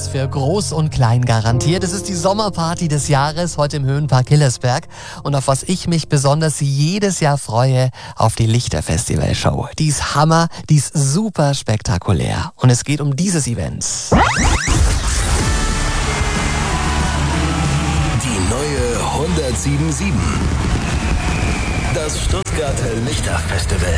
ist für Groß und Klein garantiert. Es ist die Sommerparty des Jahres heute im Höhenpark Hillersberg. Und auf was ich mich besonders jedes Jahr freue, auf die Lichterfestival-Show. Die ist Hammer, die ist super spektakulär. Und es geht um dieses Event. Die neue 107.7. Das Stuttgarter Lichterfestival.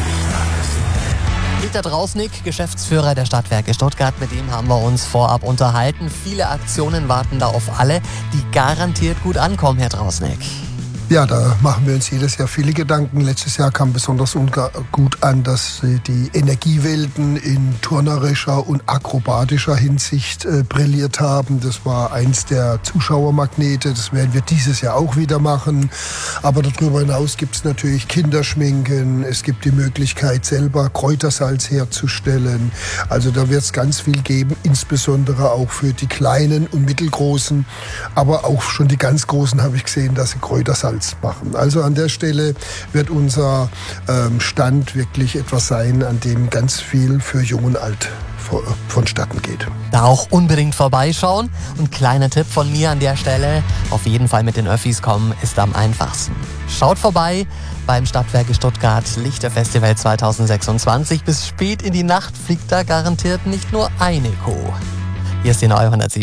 Dieter Drausnick, Geschäftsführer der Stadtwerke Stuttgart, mit dem haben wir uns vorab unterhalten. Viele Aktionen warten da auf alle, die garantiert gut ankommen, Herr Drausnick. Ja, da machen wir uns jedes Jahr viele Gedanken. Letztes Jahr kam besonders gut an, dass die Energiewelten in turnerischer und akrobatischer Hinsicht brilliert haben. Das war eins der Zuschauermagnete. Das werden wir dieses Jahr auch wieder machen. Aber darüber hinaus gibt es natürlich Kinderschminken. Es gibt die Möglichkeit, selber Kräutersalz herzustellen. Also da wird es ganz viel geben, insbesondere auch für die Kleinen und Mittelgroßen. Aber auch schon die ganz Großen habe ich gesehen, dass sie Kräutersalz machen. Also an der Stelle wird unser Stand wirklich etwas sein, an dem ganz viel für Jung und Alt vonstatten geht. Da auch unbedingt vorbeischauen. Und kleiner Tipp von mir an der Stelle, auf jeden Fall mit den Öffis kommen, ist am einfachsten. Schaut vorbei beim Stadtwerke Stuttgart Lichterfestival 2026. Bis spät in die Nacht fliegt da garantiert nicht nur eine Kuh. Hier ist die neue 107.